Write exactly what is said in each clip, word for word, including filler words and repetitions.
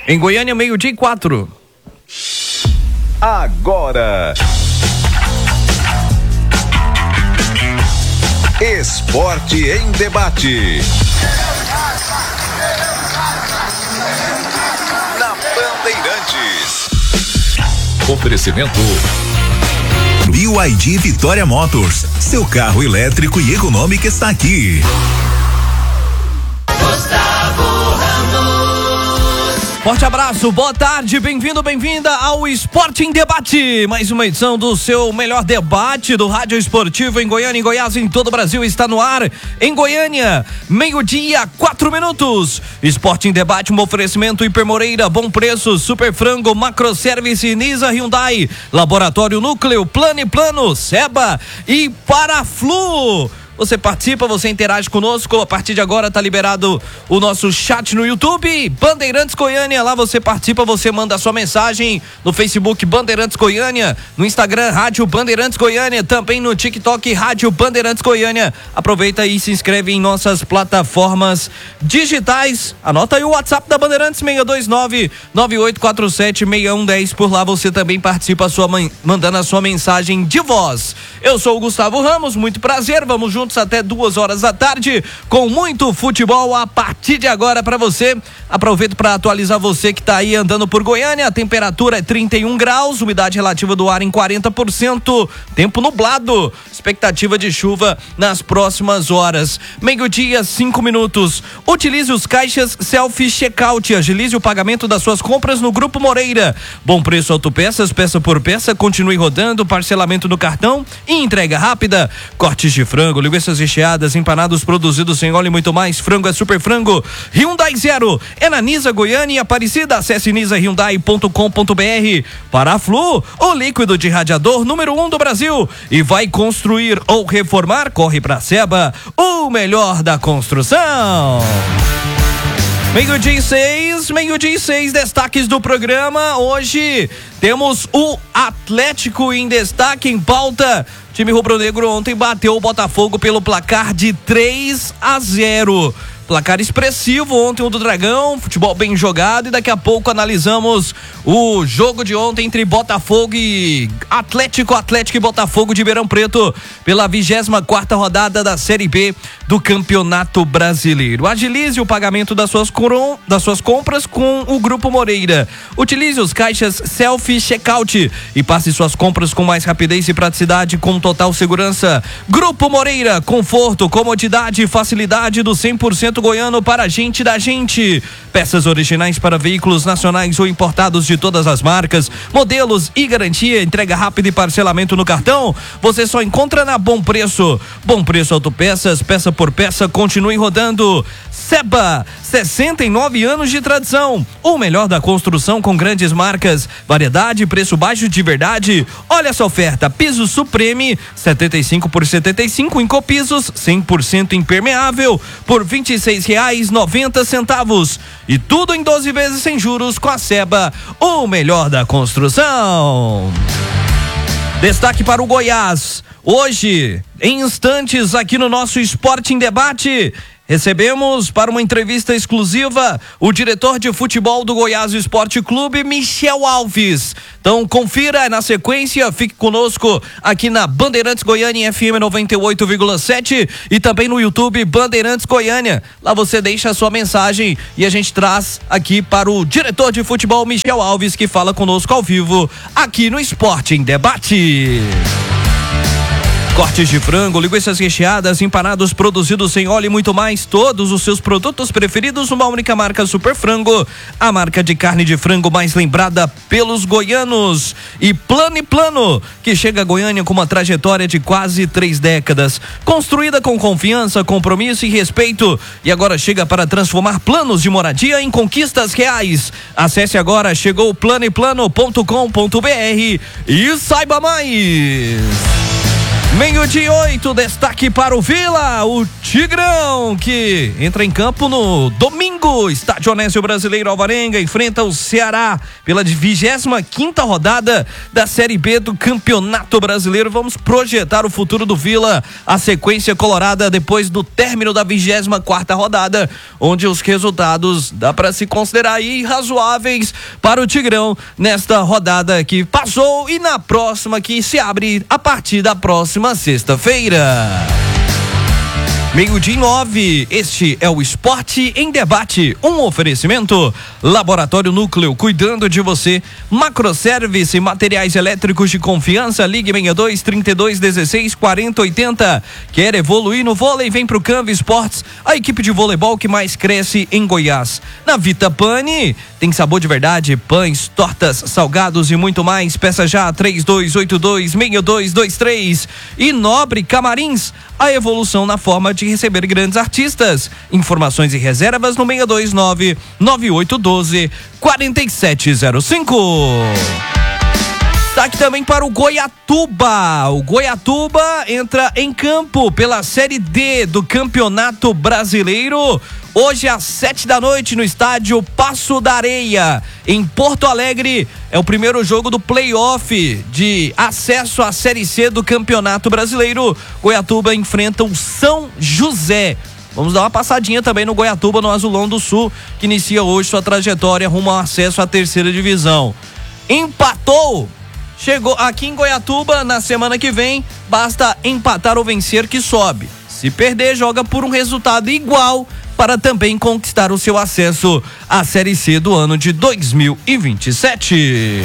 Em Goiânia, meio-dia e quatro. Agora, Esporte em Debate. Na Bandeirantes. Oferecimento B Y D Vitória Motors. Seu carro elétrico e econômico está aqui. Forte abraço, boa tarde, bem-vindo, bem-vinda ao Esporte em Debate. Mais uma edição do seu melhor debate do rádio esportivo em Goiânia, em Goiás, em todo o Brasil, está no ar. Em Goiânia, meio-dia, quatro minutos. Esporte em Debate, um oferecimento Hiper Moreira, Bom Preço, Super Frango, Macro Service, Nisa Hyundai, Laboratório Núcleo, Plano e Plano, Seba e Paraflu. Você participa, você interage conosco. A partir de agora tá liberado o nosso chat no YouTube, Bandeirantes Goiânia. Lá você participa, você manda a sua mensagem no Facebook Bandeirantes Goiânia, no Instagram Rádio Bandeirantes Goiânia, também no TikTok Rádio Bandeirantes Goiânia. Aproveita e se inscreve em nossas plataformas digitais. Anota aí o WhatsApp da Bandeirantes, seis dois nove, nove oito quatro sete, seis um um zero. Por lá você também participa, sua mãe, mandando a sua mensagem de voz. Eu sou o Gustavo Ramos, muito prazer, vamos juntos até duas horas da tarde, com muito futebol a partir de agora para você. Aproveito para atualizar você que está aí andando por Goiânia. A temperatura é trinta e um graus, umidade relativa do ar em quarenta por cento, tempo nublado, expectativa de chuva nas próximas horas. Meio-dia, cinco minutos. Utilize os caixas Selfie Checkout, agilize o pagamento das suas compras no Grupo Moreira. Bom Preço Autopeças, peça por peça, continue rodando, parcelamento no cartão e entrega rápida. Cortes de frango, linguiças recheadas, empanados produzidos sem óleo e muito mais. Frango é Super Frango. Hyundai Zero é na Nisa Goiânia e Aparecida. Acesse nisa hyundai ponto com ponto br. Paraflu, o líquido de radiador número um do Brasil. E vai construir ou reformar? Corre pra Seba, o melhor da construção. Meio-dia e seis, meio-dia e seis, destaques do programa. Hoje temos o Atlético em destaque, em pauta. O time rubro-negro ontem bateu o Botafogo pelo placar de três a zero. Placar expressivo ontem, o do Dragão, futebol bem jogado, e daqui a pouco analisamos o jogo de ontem entre Botafogo e Atlético, Atlético e Botafogo de Ribeirão Preto, pela vigésima quarta rodada da Série B do Campeonato Brasileiro. Agilize o pagamento das suas, coron, das suas compras com o Grupo Moreira. Utilize os caixas Selfie Checkout e passe suas compras com mais rapidez e praticidade, com total segurança. Grupo Moreira, conforto, comodidade e facilidade do cem por cento goiano para a gente da gente. Peças originais para veículos nacionais ou importados de todas as marcas, modelos e garantia, entrega rápida e parcelamento no cartão. Você só encontra na Bom Preço. Bom Preço Autopeças, peça por peça, continue rodando. Seba, sessenta e nove anos de tradição. O melhor da construção com grandes marcas, variedade, preço baixo de verdade. Olha essa oferta: piso Supreme setenta e cinco por setenta e cinco, Incopisos cem por cento impermeável por vinte e seis reais e noventa centavos. E tudo em doze vezes sem juros com a Seba, o melhor da construção. Destaque para o Goiás. Hoje, em instantes, aqui no nosso Esporte em Debate, recebemos para uma entrevista exclusiva o diretor de futebol do Goiás Esporte Clube, Michel Alves. Então confira na sequência, fique conosco aqui na Bandeirantes Goiânia F M noventa e oito vírgula sete e também no YouTube Bandeirantes Goiânia. Lá você deixa a sua mensagem e a gente traz aqui para o diretor de futebol, Michel Alves, que fala conosco ao vivo aqui no Esporte em Debate. Cortes de frango, linguiças recheadas, empanados produzidos sem óleo e muito mais. Todos os seus produtos preferidos numa única marca, Super Frango, a marca de carne de frango mais lembrada pelos goianos. E Plano e Plano, que chega a Goiânia com uma trajetória de quase três décadas, construída com confiança, compromisso e respeito, e agora chega para transformar planos de moradia em conquistas reais. Acesse agora, chegou plano e plano ponto com ponto br e saiba mais. Meio-dia oito, destaque para o Vila, o Tigrão, que entra em campo no domingo. Estádio Onésio Brasileiro Alvarenga enfrenta o Ceará pela vigésima quinta rodada da Série B do Campeonato Brasileiro. Vamos projetar o futuro do Vila, a sequência colorada depois do término da vigésima quarta rodada, onde os resultados dá para se considerar aí razoáveis para o Tigrão nesta rodada que passou e na próxima que se abre a partir da próxima sexta-feira. Meio-dia nove, este é o Esporte em Debate, um oferecimento, Laboratório Núcleo, cuidando de você, Macroservice, materiais elétricos de confiança, ligue seis dois, trinta e dois, dezesseis, quarenta, oitenta. Quer evoluir no vôlei? Vem pro Canva Esportes, a equipe de voleibol que mais cresce em Goiás. Na Vita Pane, tem sabor de verdade, pães, tortas, salgados e muito mais. Peça já três dois oito dois, seis dois dois três. E Nobre Camarins, a evolução na forma de receber grandes artistas. Informações e reservas no seis dois nove, nove oito um dois, quatro sete zero cinco. Destaque também para o Goiatuba. O Goiatuba entra em campo pela Série D do Campeonato Brasileiro. Hoje às sete da noite no estádio Passo da Areia, em Porto Alegre, é o primeiro jogo do play-off de acesso à Série C do Campeonato Brasileiro. Goiatuba enfrenta o São José. Vamos dar uma passadinha também no Goiatuba, no Azulão do Sul, que inicia hoje sua trajetória rumo ao acesso à terceira divisão. Empatou, chegou aqui em Goiatuba na semana que vem, basta empatar ou vencer que sobe. Se perder, joga por um resultado igual para também conquistar o seu acesso à Série C do ano de dois mil e vinte e sete.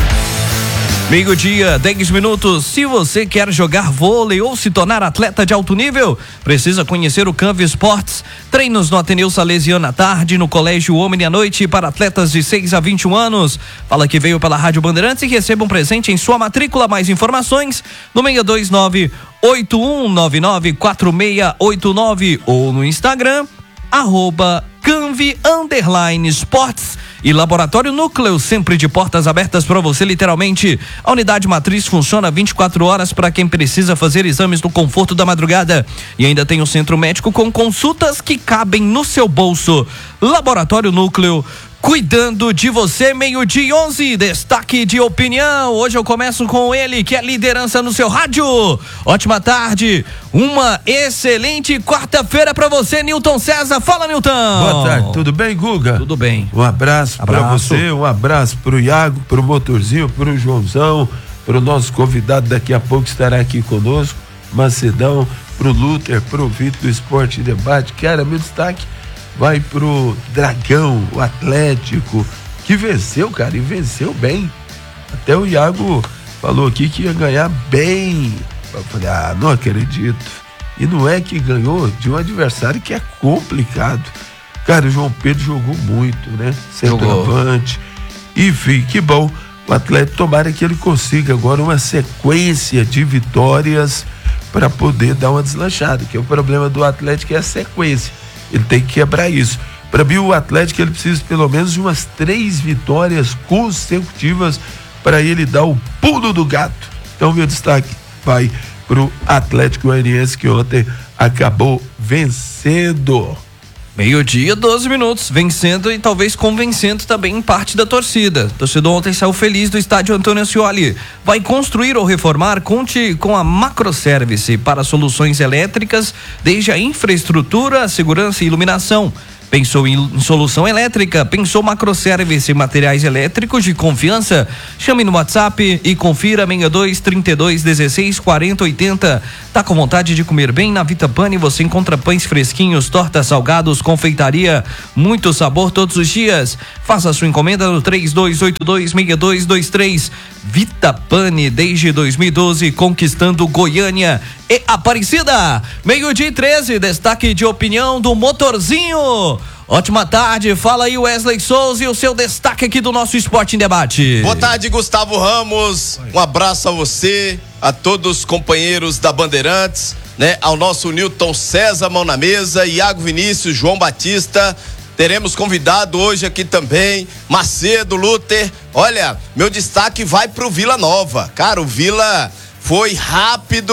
Meio-dia, dez minutos. Se você quer jogar vôlei ou se tornar atleta de alto nível, precisa conhecer o Canva Esportes. Treinos no Ateneu Salesiano à tarde, no Colégio Homem à noite para atletas de seis a vinte e um anos. Fala que veio pela Rádio Bandeirantes e receba um presente em sua matrícula. Mais informações no seis dois nove, oito um nove nove, quatro seis oito nove ou no Instagram, arroba Canvi Underline Esportes. E Laboratório Núcleo, sempre de portas abertas para você, literalmente. A unidade matriz funciona vinte e quatro horas para quem precisa fazer exames no conforto da madrugada. E ainda tem o centro médico com consultas que cabem no seu bolso. Laboratório Núcleo, cuidando de você. Meio-dia onze, destaque de opinião. Hoje eu começo com ele, que é liderança no seu rádio. Ótima tarde, uma excelente quarta-feira pra você, Nilton César. Fala, Nilton. Boa tarde, tudo bem, Guga? Tudo bem. Um abraço, abraço. pra você, um abraço pro Iago, pro Motorzinho, pro Joãozão, pro nosso convidado daqui a pouco estará aqui conosco, Macedão, pro Luther, pro Vitor do Esporte e Debate. Cara, meu destaque vai pro Dragão, o Atlético, que venceu, cara, e venceu bem. Até o Iago falou aqui que ia ganhar bem. Eu falei, ah, não acredito. E não é que ganhou de um adversário que é complicado. Cara, o João Pedro jogou muito, né? Centroavante. Enfim, que bom. O Atlético, tomara que ele consiga agora uma sequência de vitórias para poder dar uma deslanchada, que é o problema do Atlético, é a sequência. Ele tem que quebrar isso. Para mim, o Atlético, ele precisa pelo menos de umas três vitórias consecutivas para ele dar o pulo do gato. Então, meu destaque vai pro Atlético Goianiense, que ontem acabou vencendo. Meio-dia, doze minutos, vencendo e talvez convencendo também em parte da torcida. O torcedor ontem saiu feliz do estádio Antônio Ascioli. Vai construir ou reformar? Conte com a Macroservice para soluções elétricas, desde a infraestrutura, segurança e iluminação. Pensou em solução elétrica? Pensou Macroservice, materiais elétricos de confiança? Chame no WhatsApp e confira seis dois, trinta e dois, dezesseis, quarenta, oitenta. Tá com vontade de comer bem? Na Vita Pane você encontra pães fresquinhos, tortas, salgados, confeitaria, muito sabor todos os dias. Faça sua encomenda no três dois oito dois, seis dois dois três. Vita Pane, desde dois mil e doze, conquistando Goiânia e Aparecida. Meio-dia e treze, destaque de opinião do Motorzinho. Ótima tarde, fala aí Wesley Souza e o seu destaque aqui do nosso Esporte em Debate. Boa tarde, Gustavo Ramos, um abraço a você, a todos os companheiros da Bandeirantes, né? Ao nosso Nilton César, mão na mesa, Iago Vinícius, João Batista. Teremos convidado hoje aqui também, Macedo, Luther. Olha, meu destaque vai pro Vila Nova. Cara, o Vila foi rápido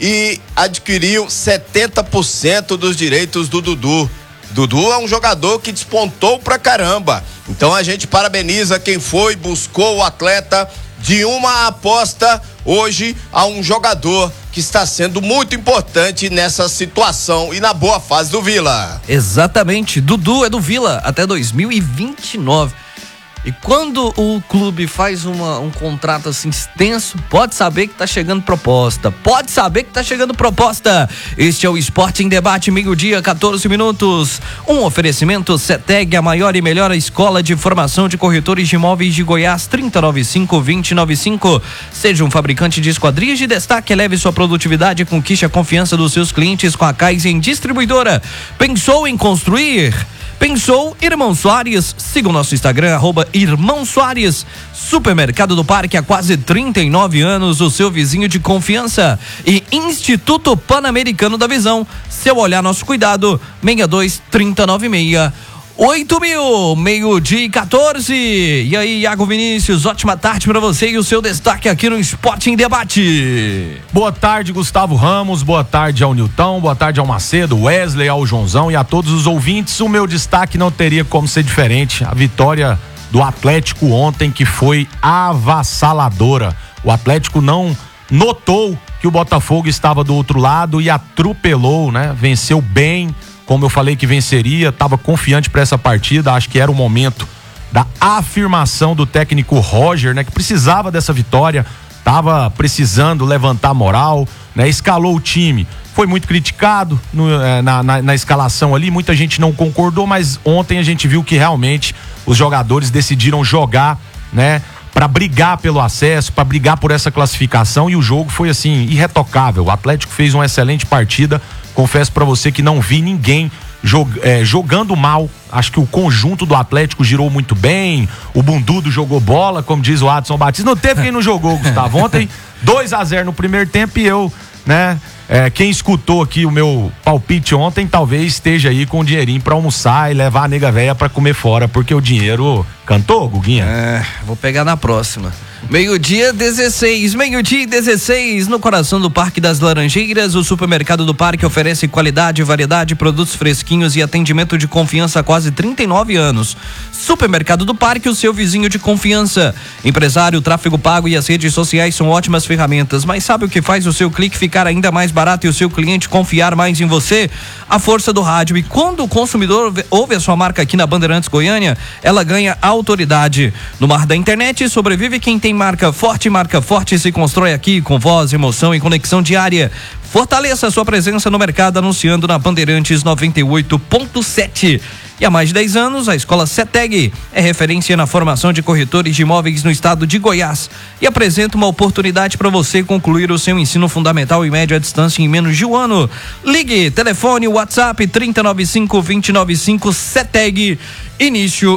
e adquiriu setenta por cento dos direitos do Dudu. Dudu é um jogador que despontou pra caramba. Então a gente parabeniza quem foi, buscou o atleta de uma aposta hoje a um jogador que está sendo muito importante nessa situação e na boa fase do Vila. Exatamente, Dudu é do Vila até dois mil e vinte e nove. E quando o clube faz uma, um contrato assim extenso, pode saber que tá chegando proposta. Pode saber que tá chegando proposta. Este é o Esporte em Debate, meio-dia, quatorze minutos. Um oferecimento CETEG, a maior e melhor escola de formação de corretores de imóveis de Goiás, trinta e noventa e cinco, vinte e noventa e cinco. Seja um fabricante de esquadrias de destaque, eleve sua produtividade e conquiste a confiança dos seus clientes com a Kaizen Distribuidora. Pensou em construir? Pensou Irmão Soares? Siga o nosso Instagram, arroba Irmão Soares. Supermercado do Parque há quase trinta e nove anos, o seu vizinho de confiança. E Instituto Pan-Americano da Visão, seu olhar, nosso cuidado, seis dois, três nove seis, oito mil, meio-dia e quatorze. E aí, Iago Vinícius, ótima tarde pra você e o seu destaque aqui no Esporte em Debate. Boa tarde, Gustavo Ramos, boa tarde ao Nilton, boa tarde ao Macedo, Wesley, ao Joãozão e a todos os ouvintes. O meu destaque não teria como ser diferente, a vitória do Atlético ontem, que foi avassaladora. O Atlético não notou que o Botafogo estava do outro lado e atropelou, né? Venceu bem, como eu falei que venceria, estava confiante para essa partida. Acho que era o momento da afirmação do técnico Roger, né? Que precisava dessa vitória, estava precisando levantar a moral, né? Escalou o time, foi muito criticado no, na, na, na escalação ali, muita gente não concordou, mas ontem a gente viu que realmente os jogadores decidiram jogar, né? Para brigar pelo acesso, para brigar por essa classificação, e o jogo foi assim, irretocável. O Atlético fez uma excelente partida. Confesso pra você que não vi ninguém jog, é, jogando mal. Acho que o conjunto do Atlético girou muito bem. O Bundudo jogou bola, como diz o Adson Batista. Não teve quem não jogou, Gustavo. Ontem, dois a zero no primeiro tempo e eu, né? É, quem escutou aqui o meu palpite ontem, talvez esteja aí com o dinheirinho pra almoçar e levar a nega véia pra comer fora, porque o dinheiro cantou, Guguinha? É, vou pegar na próxima. Meio-dia dezesseis, meio-dia dezesseis, no coração do Parque das Laranjeiras, o Supermercado do Parque oferece qualidade, variedade, produtos fresquinhos e atendimento de confiança há quase trinta e nove anos. Supermercado do Parque, o seu vizinho de confiança. Empresário, tráfego pago e as redes sociais são ótimas ferramentas, mas sabe o que faz o seu clique ficar ainda mais barato e o seu cliente confiar mais em você? A força do rádio. E quando o consumidor ouve a sua marca aqui na Bandeirantes Goiânia, ela ganha autoridade. No mar da internet, sobrevive quem tem marca forte. Marca forte se constrói aqui com voz, emoção e conexão diária. Fortaleça a sua presença no mercado anunciando na Bandeirantes noventa e oito ponto sete. E há mais de dez anos, a Escola CETEG é referência na formação de corretores de imóveis no estado de Goiás e apresenta uma oportunidade para você concluir o seu ensino fundamental e médio à distância em menos de um ano. Ligue, telefone, WhatsApp trinta e noventa e cinco, vinte e noventa e cinco, CETEG, início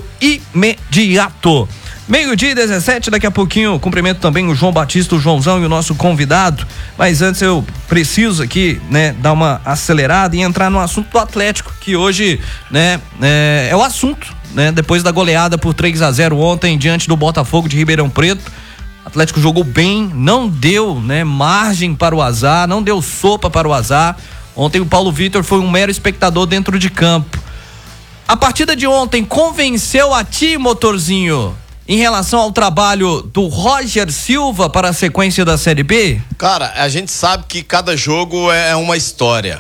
imediato. Meio-dia e dezessete, daqui a pouquinho cumprimento também o João Batista, o Joãozão e o nosso convidado, mas antes eu preciso aqui, né, dar uma acelerada e entrar no assunto do Atlético, que hoje, né, é, é o assunto, né, depois da goleada por três a zero ontem diante do Botafogo de Ribeirão Preto. O Atlético jogou bem, não deu, né, margem para o azar, não deu sopa para o azar. Ontem o Paulo Vitor foi um mero espectador dentro de campo. A partida de ontem convenceu a ti, motorzinho, em relação ao trabalho do Roger Silva para a sequência da Série B? Cara, a gente sabe que cada jogo é uma história,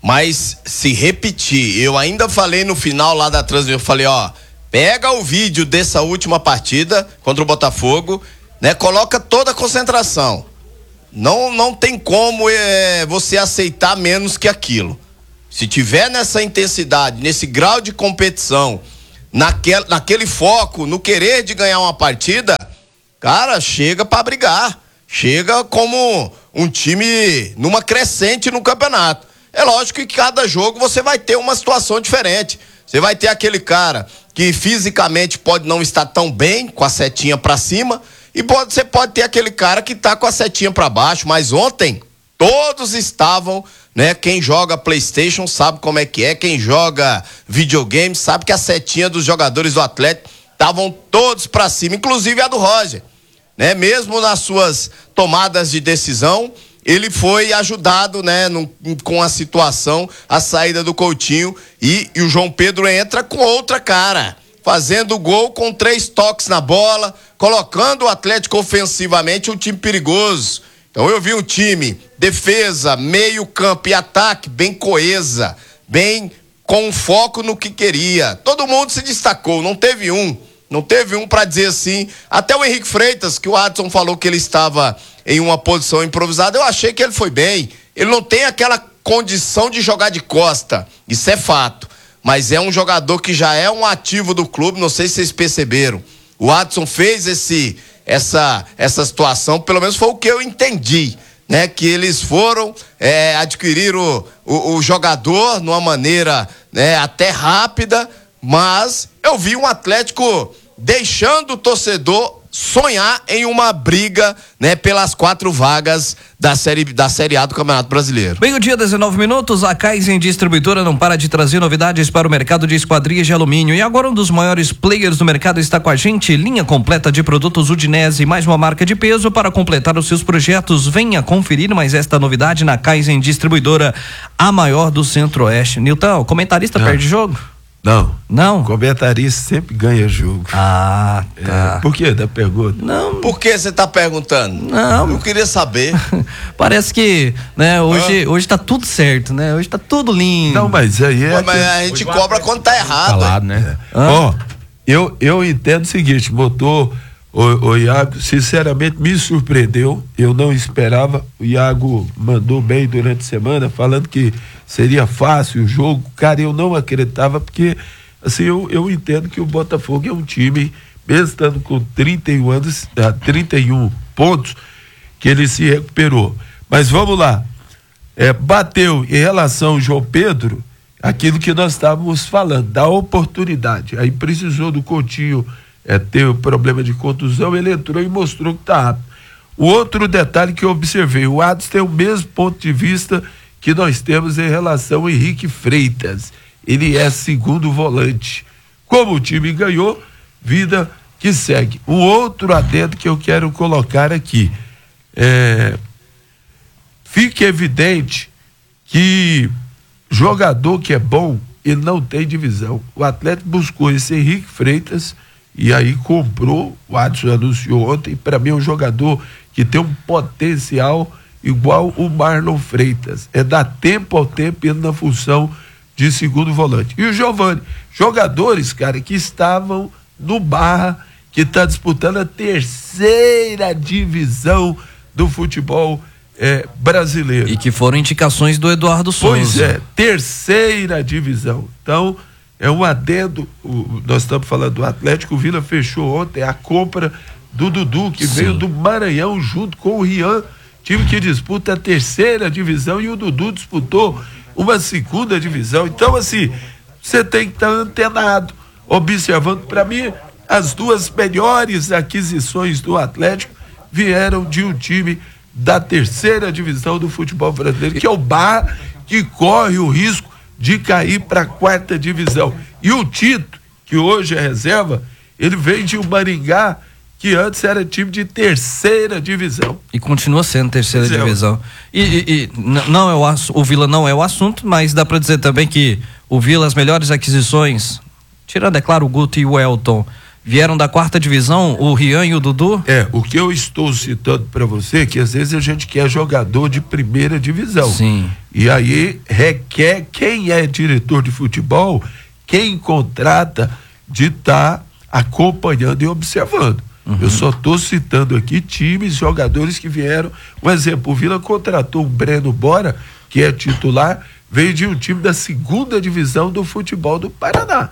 mas se repetir, eu ainda falei no final lá da transmissão, eu falei, ó, pega o vídeo dessa última partida contra o Botafogo, né, coloca toda a concentração, não, não tem como é, você aceitar menos que aquilo. Se tiver nessa intensidade, nesse grau de competição, Naquele, naquele foco, no querer de ganhar uma partida, cara, chega pra brigar, chega como um time numa crescente no campeonato. É lógico que cada jogo você vai ter uma situação diferente, você vai ter aquele cara que fisicamente pode não estar tão bem, com a setinha pra cima, e pode, você pode ter aquele cara que tá com a setinha pra baixo, mas ontem todos estavam, né? Quem joga PlayStation sabe como é que é, quem joga videogame sabe que a setinha dos jogadores do Atlético estavam todos pra cima, inclusive a do Roger, né? Mesmo nas suas tomadas de decisão, ele foi ajudado, né, num, com a situação, a saída do Coutinho, e, e o João Pedro entra com outra cara, fazendo gol com três toques na bola, colocando o Atlético ofensivamente um time perigoso. Então eu vi um time, defesa, meio campo e ataque bem coesa, bem com foco no que queria. Todo mundo se destacou, não teve um, não teve um para dizer assim. Até o Henrique Freitas, que o Adson falou que ele estava em uma posição improvisada, eu achei que ele foi bem. Ele não tem aquela condição de jogar de costa, isso é fato, mas é um jogador que já é um ativo do clube, não sei se vocês perceberam. O Adson fez esse, essa, essa situação, pelo menos foi o que eu entendi, né? Que eles foram é, adquirir o, o, o jogador numa maneira, né, até rápida, mas eu vi um Atlético deixando o torcedor sonhar em uma briga, né, pelas quatro vagas da série, da série A do Campeonato Brasileiro. Meio-dia, dezenove minutos, a Kaizen Distribuidora não para de trazer novidades para o mercado de esquadrias de alumínio, e agora um dos maiores players do mercado está com a gente, linha completa de produtos Udinese, mais uma marca de peso para completar os seus projetos. Venha conferir mais esta novidade na Kaizen Distribuidora, a maior do Centro-Oeste. Nilton, comentarista Não. perde jogo? Não. Não? Comentarista sempre ganha jogo. Ah, tá. É, por que da pergunta? Não. Por que você tá perguntando? Não. Eu queria saber. Parece que, né, hoje, ah. hoje tá tudo certo, né? Hoje tá tudo lindo. Não, mas aí é... Pô, mas a gente cobra quando tá errado. Falado, né? Ó, oh, eu, eu entendo o seguinte, botou o, o Iago, sinceramente me surpreendeu, eu não esperava, o Iago mandou bem durante a semana, falando que seria fácil o jogo. Cara, eu não acreditava, porque assim, eu, eu entendo que o Botafogo é um time, mesmo estando com trinta e um anos, trinta e um pontos, que ele se recuperou. Mas vamos lá, é, bateu em relação ao João Pedro aquilo que nós estávamos falando, da oportunidade. Aí precisou do Coutinho é, ter o problema de contusão, ele entrou e mostrou que está rápido. O outro detalhe que eu observei, o Adson tem o mesmo ponto de vista que nós temos em relação ao Henrique Freitas. Ele é segundo volante. Como o time ganhou, vida que segue. O outro adendo que eu quero colocar aqui, é, fica evidente que jogador que é bom, ele não tem divisão. O Atlético buscou esse Henrique Freitas e aí comprou, o Adson anunciou ontem, para mim é um jogador que tem um potencial igual o Marlon Freitas, é dar tempo ao tempo ele na função de segundo volante. E o Giovani, jogadores, cara, que estavam no Barra, que está disputando a terceira divisão do futebol é, brasileiro. E que foram indicações do Eduardo Souza. Pois é, terceira divisão. Então, é um adendo, o, nós estamos falando do Atlético, o Vila fechou ontem a compra do Dudu, que Sim. veio do Maranhão junto com o Rian, time que disputa a terceira divisão, e o Dudu disputou uma segunda divisão. Então, assim, você tem que estar antenado, observando. Para mim, as duas melhores aquisições do Atlético vieram de um time da terceira divisão do futebol brasileiro, que é o Barra, que corre o risco de cair para a quarta divisão. E o Tito, que hoje é reserva, ele veio de um Maringá, que antes era time de terceira divisão. E continua sendo terceira Zé. divisão. E, e, e não é o, o Vila não é o assunto, mas dá para dizer também que o Vila, as melhores aquisições, tirando, é claro, o Guto e o Elton, vieram da quarta divisão, o Rian e o Dudu? É, o que eu estou citando para você, que às vezes a gente quer jogador de primeira divisão. Sim. E aí requer quem é diretor de futebol, quem contrata, de estar tá acompanhando e observando. Uhum. Eu só estou citando aqui times, jogadores que vieram. Um exemplo, o Vila contratou o Breno Bora, que é titular, veio de um time da segunda divisão do futebol do Paraná.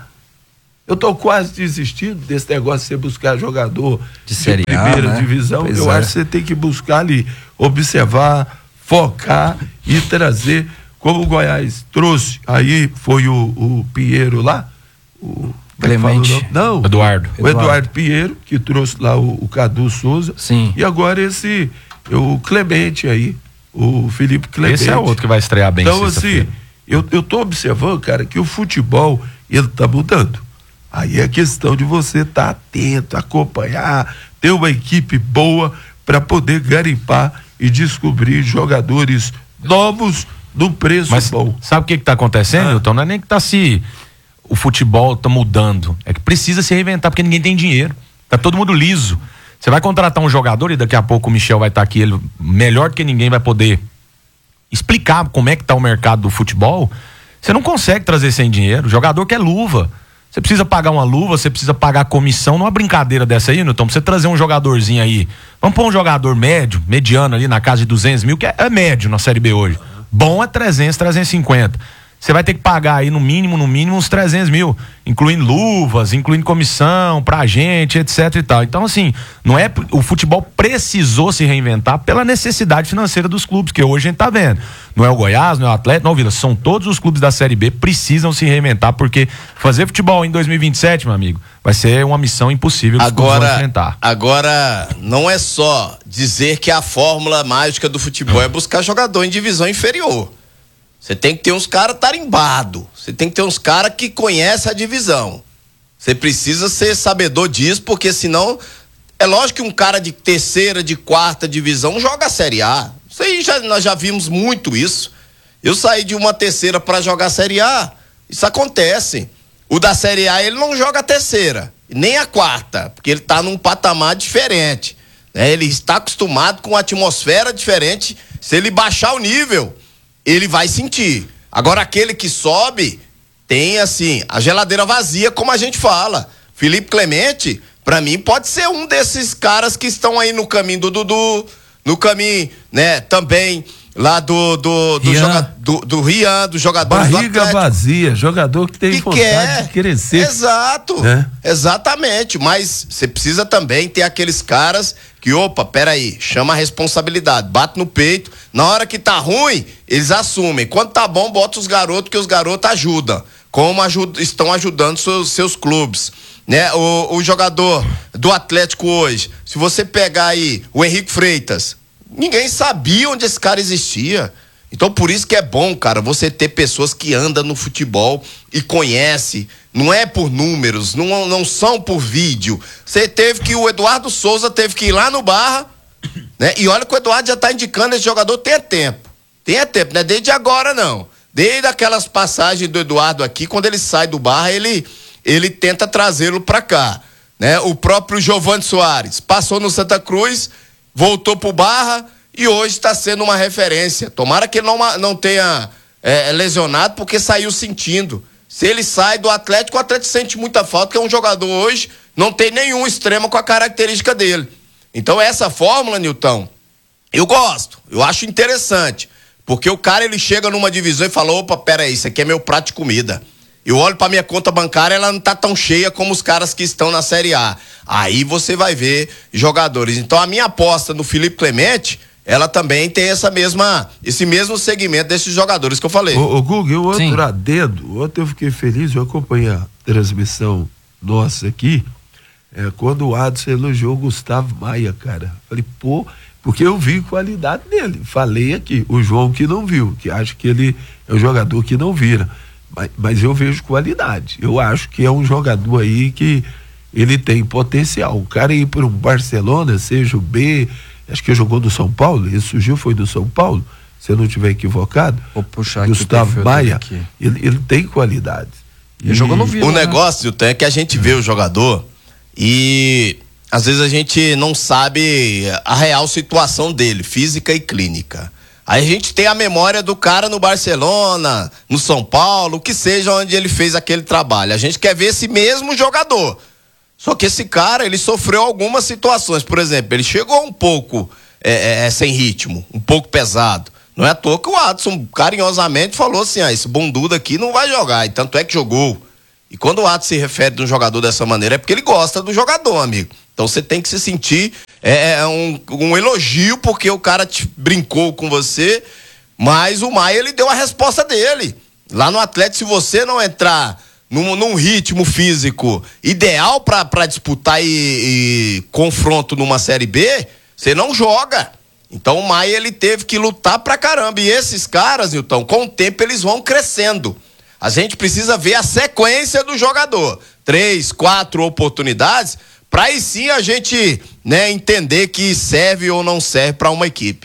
Eu estou quase desistindo desse negócio de você buscar jogador de, série de primeira A, né? divisão. Pois Eu é. acho que você tem que buscar ali, observar, focar e trazer, como o Goiás trouxe. Aí foi o, o Pinheiro lá, o Clemente. Não, Eduardo. O Eduardo, Eduardo Pinheiro, que trouxe lá o, o Cadu Souza. Sim. E agora esse, o Clemente aí, o Felipe Clemente. Esse é outro que vai estrear bem. Então, assim, eu, eu tô observando, cara, que o futebol, ele tá mudando. Aí é questão de você estar tá atento, acompanhar, ter uma equipe boa para poder garimpar e descobrir jogadores novos no preço Mas bom. Sabe o que que tá acontecendo, Ah. Milton? Não é nem que tá se... O futebol tá mudando. É que precisa se reinventar, porque ninguém tem dinheiro. Tá todo mundo liso. Você vai contratar um jogador e daqui a pouco o Michel vai estar aqui, ele melhor do que ninguém vai poder explicar como é que tá o mercado do futebol. Você não consegue trazer sem dinheiro. O jogador quer luva. Você precisa pagar uma luva, você precisa pagar comissão. Numa brincadeira dessa aí, Nilton, pra você trazer um jogadorzinho aí. Vamos pôr um jogador médio, mediano ali na casa de duzentos mil, que é, é médio na Série B hoje. Bom é trezentos, trezentos e cinquenta. Você vai ter que pagar aí no mínimo, no mínimo uns trezentos mil, incluindo luvas, incluindo comissão pra gente, etc e tal. Então, assim, não é, o futebol precisou se reinventar pela necessidade financeira dos clubes, que hoje a gente tá vendo. Não é o Goiás, não é o Atlético, não é o Vila, são todos os clubes da Série B precisam se reinventar, porque fazer futebol em dois mil e vinte e sete, meu amigo, vai ser uma missão impossível que os clubes vão enfrentar. Agora, não é só dizer que a fórmula mágica do futebol é buscar jogador em divisão inferior. Você tem que ter uns caras tarimbados. Você tem que ter uns caras que conhecem a divisão. Você precisa ser sabedor disso, porque senão... É lógico que um cara de terceira, de quarta divisão joga a Série A. Isso aí já, nós já vimos muito isso. Eu saí de uma terceira para jogar a Série A. Isso acontece. O da Série A, ele não joga a terceira, nem a quarta, porque ele está num patamar diferente. Né? Ele está acostumado com uma atmosfera diferente. Se ele baixar o nível... ele vai sentir. Agora, aquele que sobe, tem assim, a geladeira vazia, como a gente fala. Felipe Clemente, pra mim, pode ser um desses caras que estão aí no caminho do Dudu, no caminho, né, também lá do do do, Rian. joga, do, do Rian, do jogador do Barriga vazia, jogador que tem que vontade quer. de crescer. Exato, né? Exatamente, mas você precisa também ter aqueles caras que, opa, peraí, chama a responsabilidade, bate no peito, na hora que tá ruim, eles assumem, quando tá bom, bota os garotos, que os garotos ajudam, como ajuda, estão ajudando seus, seus clubes, né? O, o jogador do Atlético hoje, se você pegar aí o Henrique Freitas, ninguém sabia onde esse cara existia. Então, por isso que é bom, cara, você ter pessoas que andam no futebol e conhecem. Não é por números, não, não são por vídeo. Você teve que, o Eduardo Souza teve que ir lá no Barra, né? E olha que o Eduardo já tá indicando esse jogador tem tempo. Tem tempo, não é desde agora, não. Desde aquelas passagens do Eduardo aqui, quando ele sai do Barra, ele, ele tenta trazê-lo pra cá, né? O próprio Giovani Soares passou no Santa Cruz, voltou pro Barra e hoje está sendo uma referência. Tomara que ele não, não tenha é, lesionado, porque saiu sentindo. Se ele sai do Atlético, o Atlético sente muita falta, que é um jogador hoje, não tem nenhum extremo com a característica dele. Então essa fórmula, Nilton, eu gosto, eu acho interessante, porque o cara, ele chega numa divisão e fala, opa, peraí, isso aqui é meu prato de comida. Eu olho pra minha conta bancária, ela não tá tão cheia como os caras que estão na Série A. Aí você vai ver jogadores. Então a minha aposta no Felipe Clemente, ela também tem essa mesma, esse mesmo segmento desses jogadores que eu falei. Ô, ô Guga, e o outro Sim. adendo, ontem eu fiquei feliz, eu acompanhei a transmissão nossa aqui, é, quando o Adson elogiou o Gustavo Maia, cara. Falei, pô, porque eu vi qualidade nele. Falei aqui, o João que não viu, que acha que ele é um jogador que não vira. Mas, mas eu vejo qualidade. Eu acho que é um jogador aí que ele tem potencial. O cara ir para um Barcelona, seja o B, acho que jogou do São Paulo, ele surgiu, foi do São Paulo, se eu não estiver equivocado. Vou puxar aqui Gustavo o perfil Maia, dele aqui. ele, ele tem qualidade. Ele jogou no Vila, O né? negócio, Nilton, é que a gente vê o jogador e às vezes a gente não sabe a real situação dele, física e clínica. Aí a gente tem a memória do cara no Barcelona, no São Paulo, que seja onde ele fez aquele trabalho. A gente quer ver esse mesmo jogador. Só que esse cara, ele sofreu algumas situações. Por exemplo, ele chegou um pouco é, é, sem ritmo, um pouco pesado. Não é à toa que o Adson carinhosamente falou assim, ah, esse bundudo aqui não vai jogar, e tanto é que jogou. E quando o Adson se refere de um jogador dessa maneira, é porque ele gosta do jogador, amigo. Então você tem que se sentir é, um, um elogio, porque o cara te brincou com você, mas o Maia, ele deu a resposta dele. Lá no Atlético, se você não entrar num, num ritmo físico ideal para disputar e, e confronto numa Série B, você não joga. Então o Maia, ele teve que lutar pra caramba. E esses caras, Nilton, com o tempo eles vão crescendo. A gente precisa ver a sequência do jogador. Três, quatro oportunidades, para aí sim a gente, né, entender que serve ou não serve para uma equipe.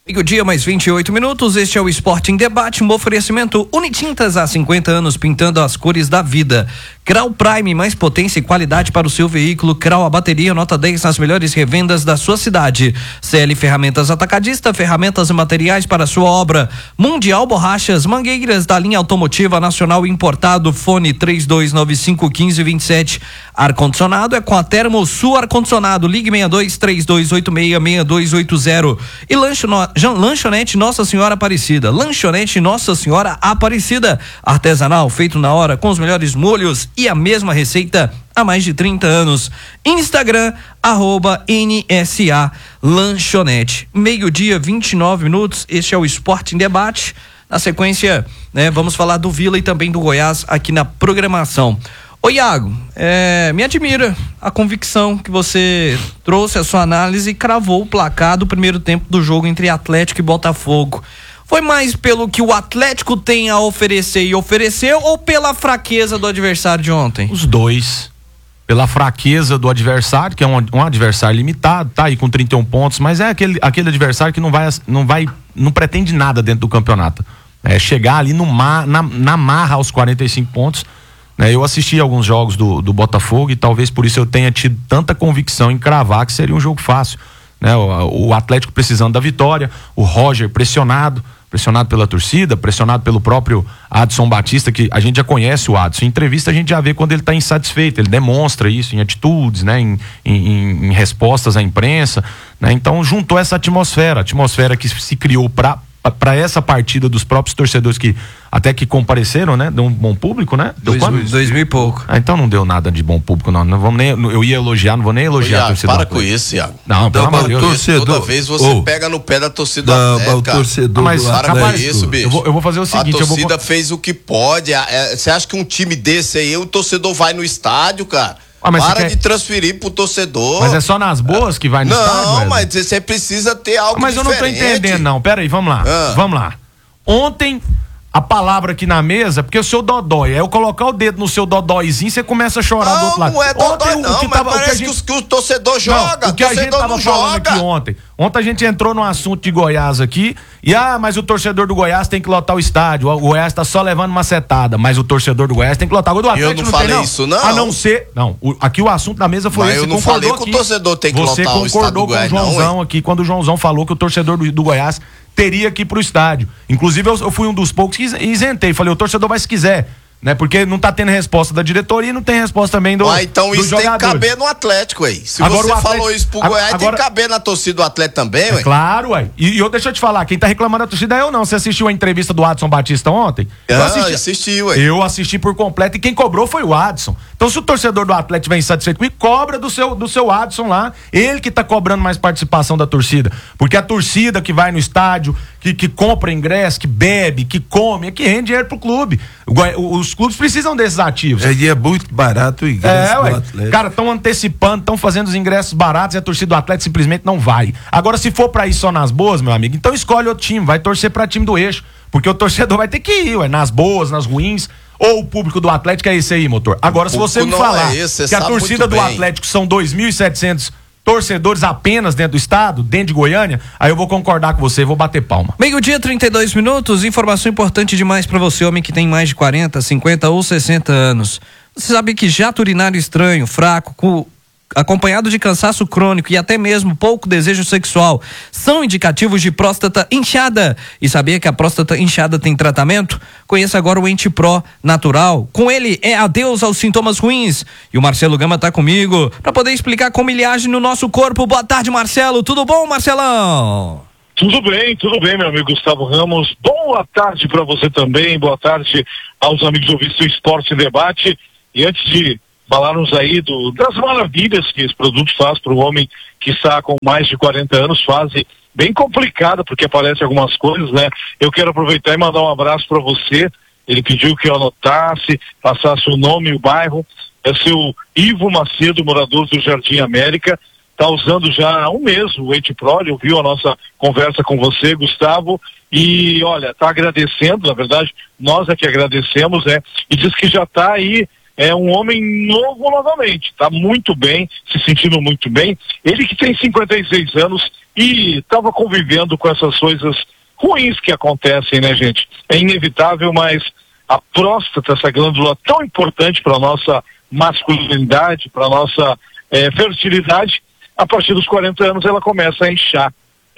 Meio-dia mais vinte e oito minutos, este é o Esporte em Debate, um oferecimento Unitintas há cinquenta anos pintando as cores da vida. Crau Prime, mais potência e qualidade para o seu veículo. Crau a bateria, nota dez nas melhores revendas da sua cidade. C L Ferramentas Atacadista, ferramentas e materiais para a sua obra. Mundial Borrachas, mangueiras da linha automotiva nacional importado. Fone três dois nove cinco um cinco dois sete. Ar-condicionado é com a Termosul Ar-condicionado. Ligue seis dois três dois oito seis seis dois oito zero. E lanche no... Lanchonete Nossa Senhora Aparecida. Lanchonete Nossa Senhora Aparecida. Artesanal, feito na hora, com os melhores molhos e a mesma receita há mais de trinta anos. Instagram, arroba N S A Lanchonete. Meio-dia, vinte e nove minutos. Este é o Esporte em Debate. Na sequência, né, vamos falar do Vila e também do Goiás aqui na programação. Ô Iago, é, me admira a convicção que você trouxe, a sua análise e cravou o placar do primeiro tempo do jogo entre Atlético e Botafogo. Foi mais pelo que o Atlético tem a oferecer e ofereceu ou pela fraqueza do adversário de ontem? Os dois. Pela fraqueza do adversário, que é um, um adversário limitado, tá aí com trinta e um pontos, mas é aquele, aquele adversário que não vai, não vai, não pretende nada dentro do campeonato. É chegar ali no mar, na, na marra aos quarenta e cinco pontos. Né? Eu assisti alguns jogos do, do Botafogo e talvez por isso eu tenha tido tanta convicção em cravar que seria um jogo fácil. Né? O, o Atlético precisando da vitória, o Roger pressionado, pressionado pela torcida, pressionado pelo próprio Adson Batista, que a gente já conhece o Adson. Em entrevista a gente já vê quando ele está insatisfeito, ele demonstra isso em atitudes, né? em, em, em respostas à imprensa. Né? Então juntou essa atmosfera, atmosfera que se criou para para essa partida dos próprios torcedores que até que compareceram, né? Deu um bom público, né? Deu dois, quanto? dois mil e pouco. Ah, então não deu nada de bom público, não. Não vamos nem, eu ia elogiar, não vou nem elogiar Iago, a torcida. para com isso, Iago. Não, pelo amor de Deus. Torcedor, Toda vez você oh, pega no pé da torcida da, do Atlético, o torcedor mas, do para com Atlético. isso, bicho. Eu vou, eu vou fazer o seguinte, a torcida eu vou... fez o que pode. Você acha que um time desse aí, o torcedor vai no estádio, cara? Ah, mas para quer... de transferir pro torcedor. Mas é só nas boas que vai no não, estádio? Não, Wesley? mas você precisa ter algo Mas diferente. eu não tô entendendo, não. Pera aí, vamos lá. Ah. Vamos lá. Ontem, a palavra aqui na mesa, porque o seu dodói, é eu colocar o dedo no seu dodóizinho, você começa a chorar não, do outro lado. Não, é dodói ontem, não, o que mas tava, parece o que, a gente... que, os, que o torcedor joga. Não, o que a gente tava falando joga. aqui ontem. Ontem a gente entrou num assunto de Goiás aqui, e ah, mas o torcedor do Goiás tem que lotar o estádio, o Goiás tá só levando uma setada, mas o torcedor do Goiás tem que lotar. O do Atlético eu não, não falei tem, não. isso, não. A não ser, não, o, aqui o assunto da mesa foi mas esse, eu não concordou falei que aqui. o torcedor tem que Você lotar o estádio do Goiás, com o Joãozão não, aqui, quando o Joãozão falou que o torcedor do, do Goiás teria que ir pro estádio. Inclusive eu, eu fui um dos poucos que isentei, falei, o torcedor vai se quiser. Né? Porque não tá tendo resposta da diretoria e não tem resposta também do ah, então dos isso jogadores. tem que caber no Atlético aí. Se Agora você o Atlético... falou isso pro Goiás, agora... tem que caber na torcida do Atlético também, ué. É claro, ué. E, e eu deixa eu te falar, quem tá reclamando da torcida é eu não. Você assistiu a entrevista do Adson Batista ontem? Ah, eu assisti, assisti, ué. Eu assisti por completo e quem cobrou foi o Adson. Então se o torcedor do Atlético estiver insatisfeito comigo, cobra do seu, do seu Adson lá. Ele que tá cobrando mais participação da torcida. Porque a torcida que vai no estádio, que, que compra ingresso, que bebe, que come, é que rende dinheiro pro clube. Os clubes precisam desses ativos. É, e é muito barato o ingresso é, do ué. Atlético. Cara, estão antecipando, estão fazendo os ingressos baratos e a torcida do Atlético simplesmente não vai. Agora, se for pra ir só nas boas, meu amigo, então escolhe outro time, vai torcer pra time do eixo. Porque o torcedor vai ter que ir, ué, nas boas, nas ruins. Ou o público do Atlético é esse aí, motor. Agora, se você me falar é esse, que a torcida do Atlético são dois mil e setecentos torcedores apenas dentro do estado, dentro de Goiânia, aí eu vou concordar com você e vou bater palma. Meio-dia, trinta e dois minutos, informação importante demais para você, homem que tem mais de quarenta, cinquenta ou sessenta anos. Você sabe que jato urinário estranho, fraco, com acompanhado de cansaço crônico e até mesmo pouco desejo sexual, são indicativos de próstata inchada. E sabia que a próstata inchada tem tratamento? Conheça agora o Entipro Natural. Com ele é adeus aos sintomas ruins. E o Marcelo Gama tá comigo para poder explicar como ele age no nosso corpo. Boa tarde, Marcelo. Tudo bom, Marcelão? Tudo bem, tudo bem, meu amigo Gustavo Ramos. Boa tarde para você também. Boa tarde aos amigos ouvintes do Esporte em Debate. E antes de falarmos aí do, das maravilhas que esse produto faz para o homem que está com mais de quarenta anos, fase bem complicada, porque aparecem algumas coisas, né? Eu quero aproveitar e mandar um abraço para você. Ele pediu que eu anotasse, passasse o nome e o bairro. É seu Ivo Macedo, morador do Jardim América. Está usando já há um mês o Entipro, ele ouviu a nossa conversa com você, Gustavo, e olha, está agradecendo, na verdade, nós é que agradecemos, né? E diz que já está aí é um homem novo novamente, está muito bem, se sentindo muito bem. Ele que tem cinquenta e seis anos e estava convivendo com essas coisas ruins que acontecem, né, gente? É inevitável, mas a próstata, essa glândula tão importante para a nossa masculinidade, para a nossa eh, fertilidade, a partir dos quarenta anos ela começa a inchar.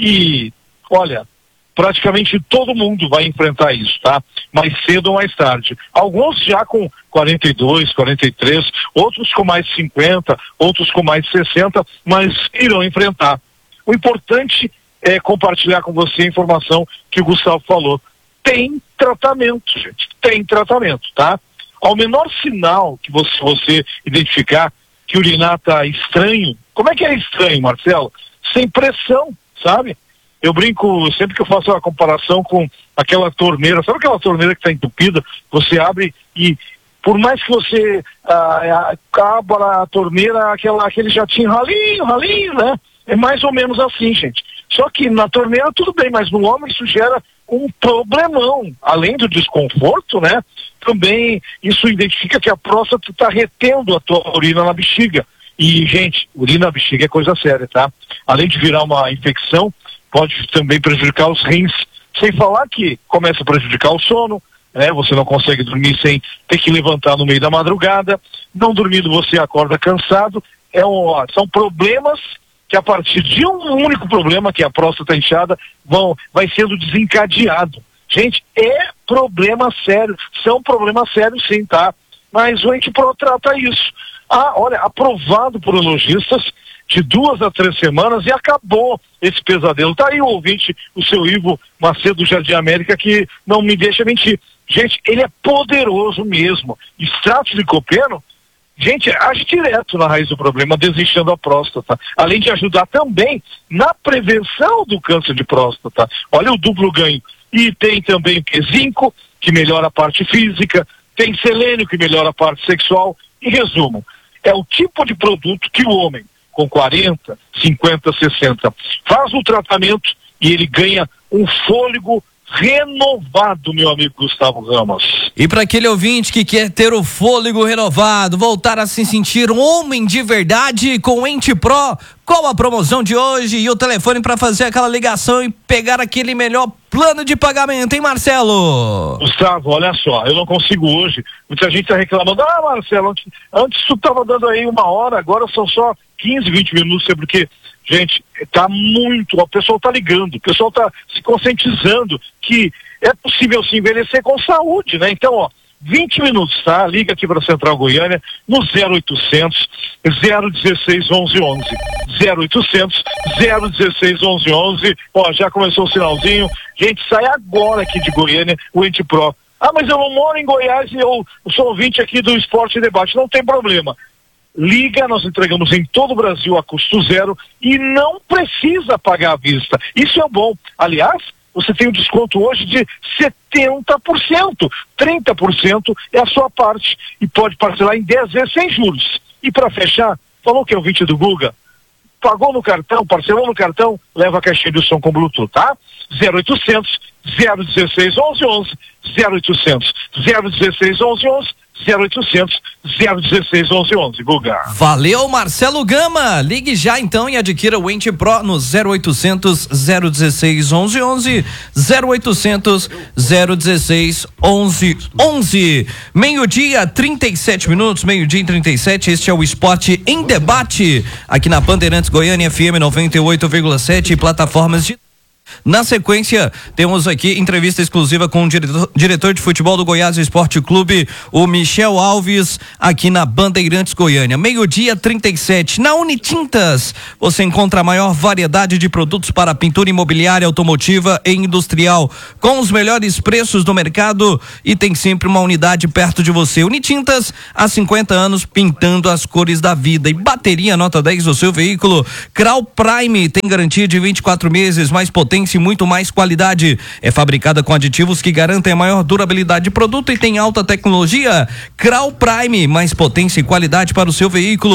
E, olha, praticamente todo mundo vai enfrentar isso, tá? Mais cedo ou mais tarde. Alguns já com quarenta e dois, quarenta e três, outros com mais de cinquenta, outros com mais de sessenta, mas irão enfrentar. O importante é compartilhar com você a informação que o Gustavo falou. Tem tratamento, gente, tem tratamento, tá? Ao menor sinal que você, você identificar que urinar tá estranho, como é que é estranho, Marcelo? Sem pressão, sabe? Eu brinco sempre que eu faço a comparação com aquela torneira, sabe aquela torneira que está entupida? Você abre e por mais que você ah, abra a torneira, aquela, aquele jatinho ralinho, ralinho, né? É mais ou menos assim, gente. Só que na torneira tudo bem, mas no homem isso gera um problemão. Além do desconforto, né? Também isso identifica que a próstata está retendo a tua urina na bexiga. E, gente, urina na bexiga é coisa séria, tá? Além de virar uma infecção, pode também prejudicar os rins. Sem falar que começa a prejudicar o sono, né? Você não consegue dormir sem ter que levantar no meio da madrugada. Não dormindo você acorda cansado. É um, são problemas que a partir de um único problema, que é a próstata inchada, vão, vai sendo desencadeado. Gente, é problema sério, são problemas sérios sim, tá? Mas o Antipro trata isso. Ah, olha, aprovado por urologistas de duas a três semanas e acabou esse pesadelo. Tá aí o ouvinte, o seu Ivo Macedo do Jardim América, que não me deixa mentir. Gente, ele é poderoso mesmo. Extrato de licopeno, gente, age direto na raiz do problema, desinchando a próstata. Além de ajudar também na prevenção do câncer de próstata. Olha o duplo ganho. E tem também zinco, que melhora a parte física, tem selênio, que melhora a parte sexual. Em resumo, é o tipo de produto que o homem com quarenta, cinquenta, sessenta faz o tratamento e ele ganha um fôlego renovado, meu amigo Gustavo Ramos. E para aquele ouvinte que quer ter o fôlego renovado, voltar a se sentir um homem de verdade com o Antipro, qual a promoção de hoje e o telefone para fazer aquela ligação e pegar aquele melhor plano de pagamento, hein, Marcelo? Gustavo, olha só, eu não consigo hoje, muita gente tá reclamando, ah, Marcelo, antes, antes tu tava dando aí uma hora, agora são só quinze, vinte minutos, sei porque, gente, tá muito, o pessoal tá ligando, o pessoal tá se conscientizando que é possível se envelhecer com saúde, né? Então, ó, vinte minutos, tá? Liga aqui para a Central Goiânia no zero oitocentos, zero dezesseis, onze onze. zero oitocentos, zero dezesseis, onze onze. Ó, já começou o sinalzinho. Gente, sai agora aqui de Goiânia o Antipro. Ah, mas eu não moro em Goiás e eu, eu sou ouvinte aqui do Esporte e Debate. Não tem problema. Liga, nós entregamos em todo o Brasil a custo zero e não precisa pagar à vista. Isso é bom. Aliás, você tem um desconto hoje de setenta por cento. trinta por cento é a sua parte. E pode parcelar em dez vezes sem juros. E para fechar, falou que é o ouvinte do Guga, pagou no cartão, parcelou no cartão, leva a caixinha de som com Bluetooth, tá? zero oitocentos, zero dezesseis, onze onze. zero oitocentos, zero dezesseis, onze onze. zero oitocentos, zero dezesseis, onze onze, Guga. Valeu, Marcelo Gama. Ligue já então e adquira o Antipro no zero oitocentos, zero dezesseis, onze onze, zero oitocentos, zero dezesseis, onze onze. Meio-dia, trinta e sete minutos, meio-dia e trinta e sete. Este é o Esporte em Debate, aqui na Bandeirantes Goiânia F M noventa e oito vírgula sete e plataformas de. Na sequência, temos aqui entrevista exclusiva com o diretor, diretor de futebol do Goiás Esporte Clube, o Michel Alves, aqui na Bandeirantes Goiânia. Meio-dia, trinta e sete. Na Unitintas, você encontra a maior variedade de produtos para pintura imobiliária, automotiva e industrial, com os melhores preços do mercado e tem sempre uma unidade perto de você. Unitintas, há cinquenta anos, pintando as cores da vida. E bateria nota dez do seu veículo. Crau Prime tem garantia de vinte e quatro meses, mais potência e muito mais qualidade. É fabricada com aditivos que garantem a maior durabilidade de produto e tem alta tecnologia. Crau Prime, mais potência e qualidade para o seu veículo.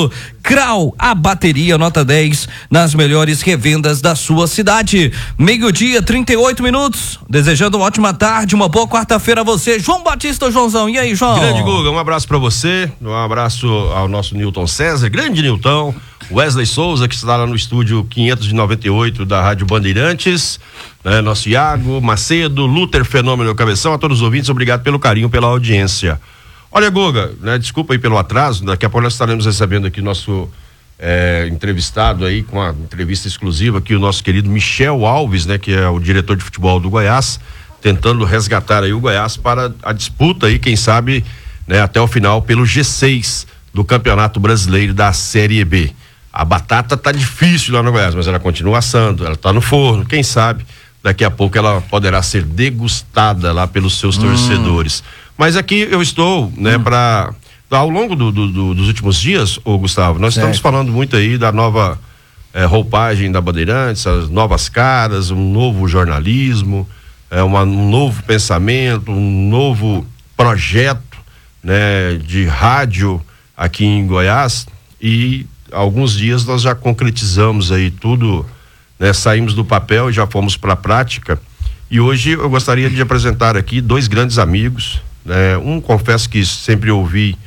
Crau, a bateria nota dez nas melhores revendas da sua cidade. Meio-dia, trinta e oito minutos. Desejando uma ótima tarde, uma boa quarta-feira a você, João Batista, Joãozão. E aí, João? Grande Guga, um abraço pra você, um abraço ao nosso Newton César, grande Newton, Wesley Souza, que está lá no estúdio quinhentos e noventa e oito da Rádio Bandeirantes, né, nosso Iago, Macedo, Luther Fenômeno Cabeção, a todos os ouvintes, obrigado pelo carinho, pela audiência. Olha, Guga, né, desculpa aí pelo atraso, daqui a pouco nós estaremos recebendo aqui nosso é, entrevistado aí, com uma entrevista exclusiva aqui, o nosso querido Michel Alves, né, que é o diretor de futebol do Goiás, tentando resgatar aí o Goiás para a disputa aí, quem sabe, né, até o final pelo G seis do Campeonato Brasileiro da Série B. A batata tá difícil lá no Goiás, mas ela continua assando, ela tá no forno, quem sabe daqui a pouco ela poderá ser degustada lá pelos seus hum. torcedores. Mas aqui eu estou, né, hum. para ao longo do, do, do, dos últimos dias, ô Gustavo, nós certo. estamos falando muito aí da nova eh, roupagem da Bandeirantes, as novas caras, um novo jornalismo, é, uma, um novo pensamento, um novo projeto, né, de rádio aqui em Goiás, e há alguns dias nós já concretizamos aí tudo, né, saímos do papel e já fomos para a prática, e hoje eu gostaria de apresentar aqui dois grandes amigos, né, um confesso que sempre ouvi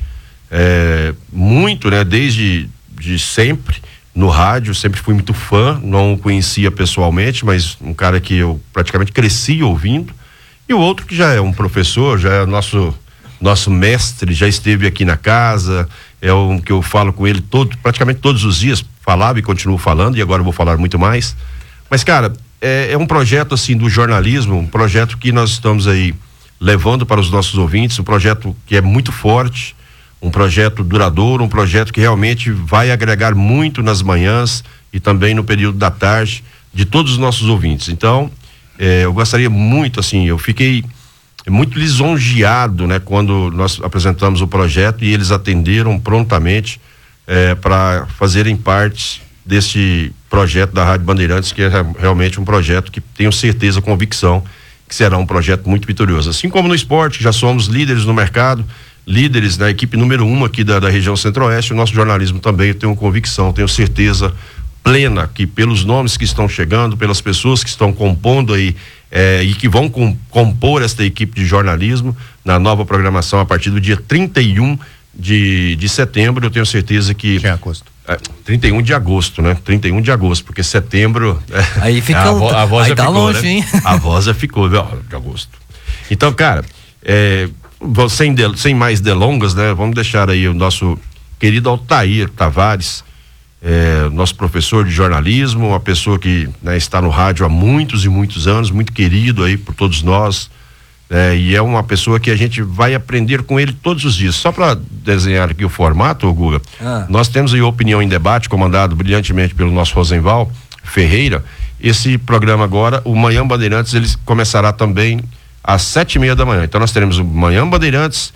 é, muito, né, desde de sempre no rádio, sempre fui muito fã, não o conhecia pessoalmente, mas um cara que eu praticamente cresci ouvindo, e o outro que já é um professor, já é nosso nosso mestre, já esteve aqui na casa, é o que eu falo com ele todo, praticamente todos os dias, falava e continuo falando, e agora eu vou falar muito mais. Mas, cara, é, é um projeto assim do jornalismo, um projeto que nós estamos aí levando para os nossos ouvintes, um projeto que é muito forte, um projeto duradouro, um projeto que realmente vai agregar muito nas manhãs e também no período da tarde de todos os nossos ouvintes. Então, é, eu gostaria muito, assim, eu fiquei muito lisonjeado, né, quando nós apresentamos o projeto e eles atenderam prontamente é, para fazerem parte desse projeto da Rádio Bandeirantes, que é realmente um projeto que tenho certeza, convicção, que será um projeto muito vitorioso. Assim como no esporte, já somos líderes no mercado, líderes da equipe número um aqui da, da região centro-oeste, o nosso jornalismo também, eu tenho convicção, tenho certeza plena que pelos nomes que estão chegando, pelas pessoas que estão compondo aí É, e que vão com, compor esta equipe de jornalismo na nova programação a partir do dia trinta e um de, de setembro, eu tenho certeza que... De agosto. É, trinta e um de agosto, né? trinta e um de agosto, porque setembro... É, aí fica... A, vo, a voz aí já tá ficou, longe, né? hein? A voz já ficou, viu? De agosto. Então, cara, é, sem, de, sem mais delongas, né? Vamos deixar aí o nosso querido Altair Tavares, É, nosso professor de jornalismo, uma pessoa que, né, está no rádio há muitos e muitos anos, muito querido aí por todos nós, é, e é uma pessoa que a gente vai aprender com ele todos os dias. Só para desenhar aqui o formato, Guga, ah. nós temos aí Opinião em Debate, comandado brilhantemente pelo nosso Rosenval Ferreira. Esse programa agora, o Manhã Bandeirantes, ele começará também às sete e meia da manhã. Então nós teremos o Manhã Bandeirantes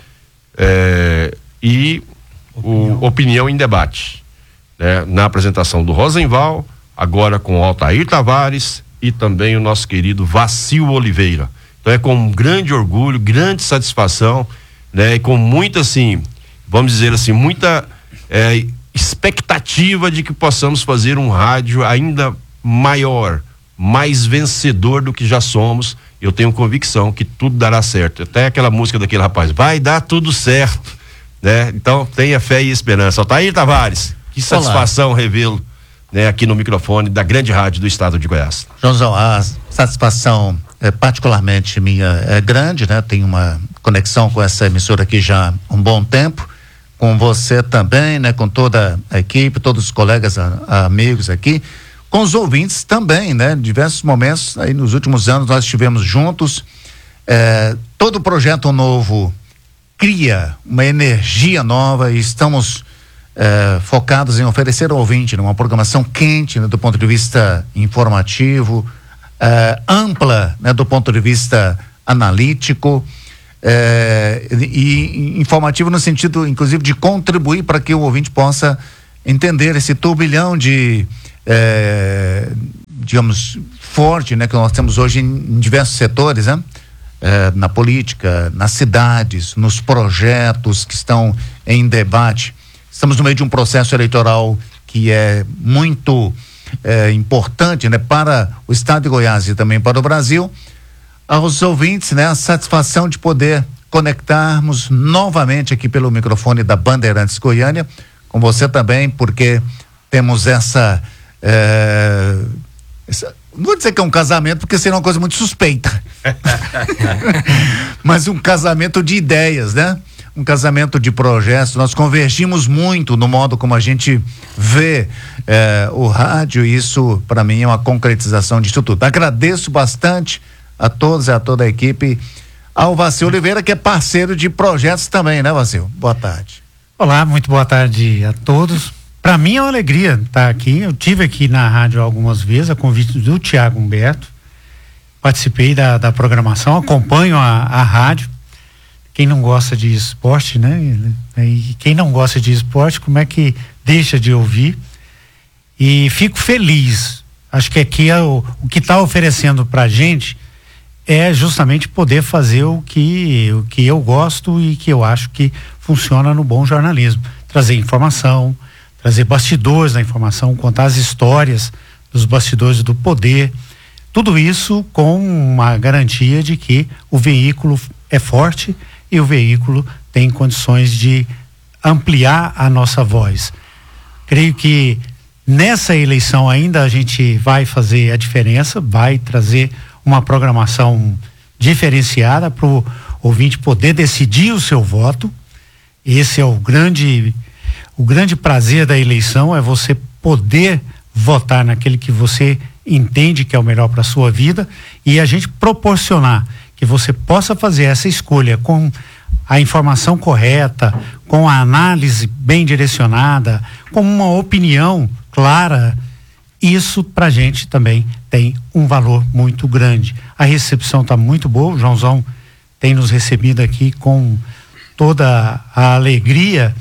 é, e Opinião. o Opinião em Debate. Né, na apresentação do Rosenval, agora com o Altair Tavares e também o nosso querido Vacil Oliveira. Então é com grande orgulho, grande satisfação, né, e com muita, assim, vamos dizer assim, muita é, expectativa de que possamos fazer um rádio ainda maior, mais vencedor do que já somos. Eu tenho convicção que tudo dará certo. Até aquela música daquele rapaz, vai dar tudo certo, né? Então tenha fé e esperança. Altair Tavares, que satisfação revê-lo, né, aqui no microfone da grande rádio do estado de Goiás. Joãozão, a satisfação é particularmente minha é grande, né? Tenho uma conexão com essa emissora aqui já há um bom tempo, com você também, né? Com toda a equipe, todos os colegas, a, a amigos aqui, com os ouvintes também, né? Em diversos momentos, aí nos últimos anos nós estivemos juntos, é, todo projeto novo cria uma energia nova e estamos É, focados em oferecer ao ouvinte, né, uma programação quente, né, do ponto de vista informativo, é, ampla, né, do ponto de vista analítico, é, e, e informativo no sentido, inclusive, de contribuir para que o ouvinte possa entender esse turbilhão de, é, digamos, forte, né, que nós temos hoje em, em diversos setores, né? É, na política, nas cidades, nos projetos que estão em debate. estamos no meio de um processo eleitoral que é muito é, importante, né, para o estado de Goiás e também para o Brasil. Aos ouvintes, né, a satisfação de poder conectarmos novamente aqui pelo microfone da Bandeirantes Goiânia, com você também, porque temos essa, é, essa não vou dizer que é um casamento, porque seria uma coisa muito suspeita. Mas um casamento de ideias, né? Um casamento de projetos. Nós convergimos muito no modo como a gente vê eh, o rádio, e isso para mim é uma concretização disso tudo. Agradeço bastante a todos e a toda a equipe, ao Vacil Oliveira, que é parceiro de projetos também, né, Vacil? Boa tarde. Olá, muito boa tarde a todos. Para mim é uma alegria estar aqui. Eu tive aqui na rádio algumas vezes, a convite do Tiago Humberto. Participei da, da programação, acompanho a, a rádio. Quem não gosta de esporte, né? E quem não gosta de esporte, como é que deixa de ouvir? E fico feliz. Acho que aqui é o, o que está oferecendo para a gente é justamente poder fazer o que, o que eu gosto e que eu acho que funciona no bom jornalismo. Trazer informação, trazer bastidores da informação, contar as histórias dos bastidores do poder, tudo isso com uma garantia de que o veículo é forte e o veículo tem condições de ampliar a nossa voz. Creio que nessa eleição ainda a gente vai fazer a diferença, vai trazer uma programação diferenciada para o ouvinte poder decidir o seu voto. Esse é o grande O grande prazer da eleição, é você poder votar naquele que você entende que é o melhor para a sua vida, e a gente proporcionar que você possa fazer essa escolha com a informação correta, com a análise bem direcionada, com uma opinião clara. Isso pra gente também tem um valor muito grande. A recepção está muito boa, o Joãozão tem nos recebido aqui com toda a alegria